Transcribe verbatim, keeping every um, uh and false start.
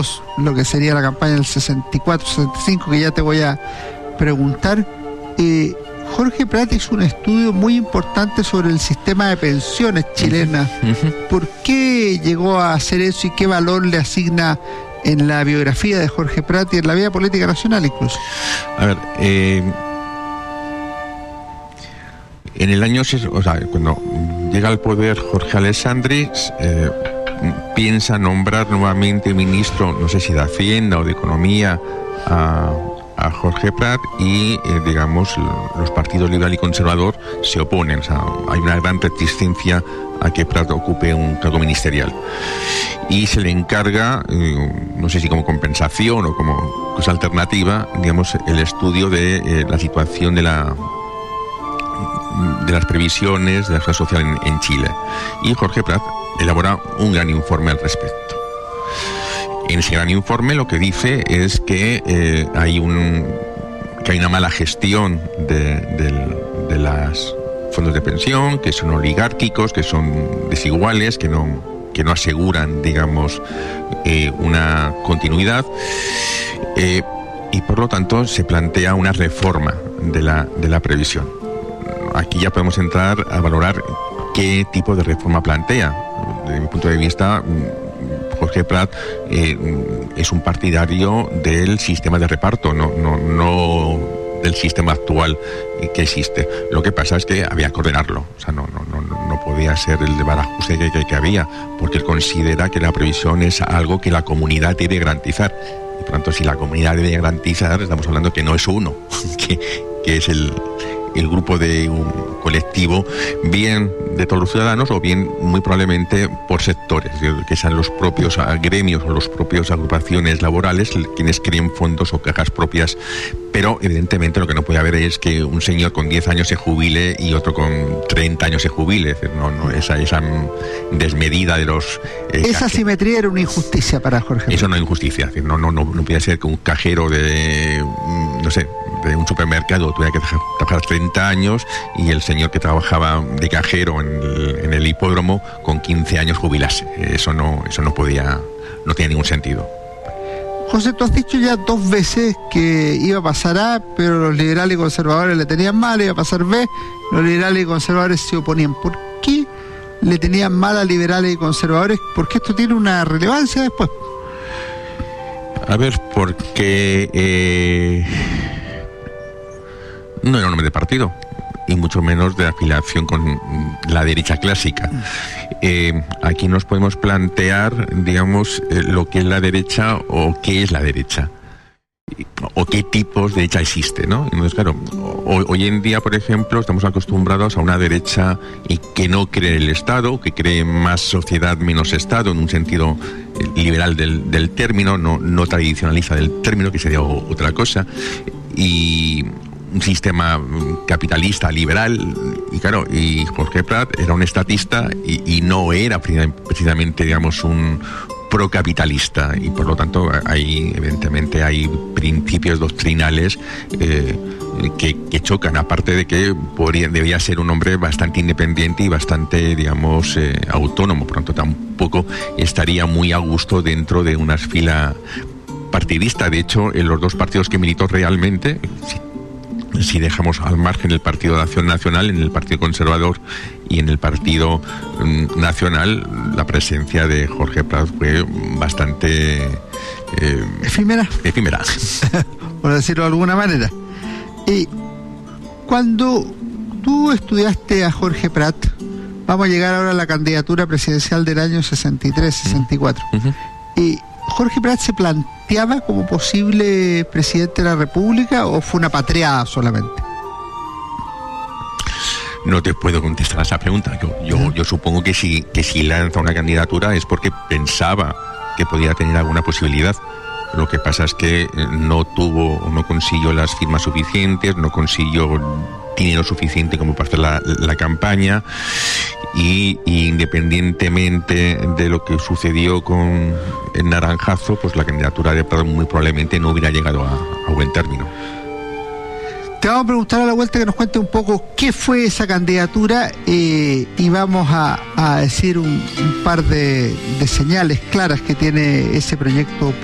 dos, lo que sería la campaña del sesenta y cuatro sesenta y cinco, que ya te voy a preguntar. Eh, Jorge Prat hizo un estudio muy importante sobre el sistema de pensiones chilenas. Uh-huh. ¿Por qué llegó a hacer eso y qué valor le asigna en la biografía de Jorge Prat y en la vida política nacional incluso? A ver, eh, en el año, o sea, cuando llega al poder Jorge Alessandri, eh, piensa nombrar nuevamente ministro, no sé si de Hacienda o de Economía, a, a Jorge Prat, y eh, digamos los partidos liberal y conservador se oponen. O sea, hay una gran resistencia a que Prat ocupe un cargo ministerial, y se le encarga, eh, no sé si como compensación o como cosa alternativa, digamos, el estudio de eh, la situación de la de las previsiones de la seguridad social en, en Chile, y Jorge Prat elabora un gran informe al respecto. En ese gran informe lo que dice es que eh, hay un que hay una mala gestión de, de, de los fondos de pensión, que son oligárquicos, que son desiguales, que no, que no aseguran, digamos, eh, una continuidad, eh, y por lo tanto se plantea una reforma de la, de la previsión. Aquí ya podemos entrar a valorar qué tipo de reforma plantea. Desde mi punto de vista, Jorge Prat eh, es un partidario del sistema de reparto, no, no, no del sistema actual que existe. Lo que pasa es que había que ordenarlo, o sea, no, no, no, no podía ser el de barajuste que, que, que había, porque él considera que la previsión es algo que la comunidad debe garantizar. Y por tanto, si la comunidad debe garantizar, estamos hablando que no es uno, que, que es el... el grupo de un colectivo, bien de todos los ciudadanos o bien muy probablemente por sectores, que sean los propios gremios o las propias agrupaciones laborales quienes creen fondos o cajas propias. Pero evidentemente lo que no puede haber es que un señor con diez años se jubile y otro con treinta años se jubile. Es decir, no, no, esa, esa desmedida de los... Eh, esa cajeros. Simetría era una injusticia para Jorge. Eso no es injusticia. Es decir, no, no, no, no puede ser que un cajero de, no sé, de un supermercado tuviera que trabajar treinta años y el señor que trabajaba de cajero en el, en el hipódromo con quince años jubilase. Eso no, eso no podía, no tenía ningún sentido. José, tú has dicho ya dos veces que iba a pasar A, pero los liberales y conservadores le tenían mal, iba a pasar B, los liberales y conservadores se oponían. ¿Por qué le tenían mal a liberales y conservadores? Porque esto tiene una relevancia después. A ver, porque eh, no era un hombre de partido, y mucho menos de afiliación con la derecha clásica. Eh, aquí nos podemos plantear, digamos, eh, lo que es la derecha o qué es la derecha, o qué tipos de derecha existe, ¿no? Entonces, claro, hoy, hoy en día, por ejemplo, estamos acostumbrados a una derecha que no cree en el Estado, que cree más sociedad menos Estado, en un sentido liberal del, del término, no, no tradicionalista del término, que sería otra cosa, y un sistema capitalista, liberal, y claro, y Jorge Prat era un estatista y, y no era precisamente, digamos, un procapitalista, y por lo tanto hay, evidentemente, hay principios doctrinales eh, que, que chocan, aparte de que podría, debía ser un hombre bastante independiente y bastante, digamos, eh, autónomo, por lo tanto tampoco estaría muy a gusto dentro de una fila partidista. De hecho, en los dos partidos que militó realmente, si, si dejamos al margen el Partido de Acción Nacional, en el Partido Conservador y en el Partido mm, Nacional, la presencia de Jorge Prat fue bastante eh, efímera, efímera. por decirlo de alguna manera. Y cuando tú estudiaste a Jorge Prat, vamos a llegar ahora a la candidatura presidencial del año sesenta y tres sesenta y cuatro. Uh-huh. Y ¿Jorge Prat se planteaba como posible presidente de la República o fue una patriada solamente? No te puedo contestar a esa pregunta. Yo, yo, yo supongo que si, que si lanza una candidatura es porque pensaba que podía tener alguna posibilidad. Lo que pasa es que no tuvo, no consiguió las firmas suficientes, no consiguió dinero suficiente como para hacer la, la campaña, y, y independientemente de lo que sucedió con el Naranjazo, pues la candidatura de Prat muy probablemente no hubiera llegado a, a buen término. Te vamos a preguntar a la vuelta que nos cuente un poco qué fue esa candidatura, eh, y vamos a, a decir un, un par de, de señales claras que tiene ese proyecto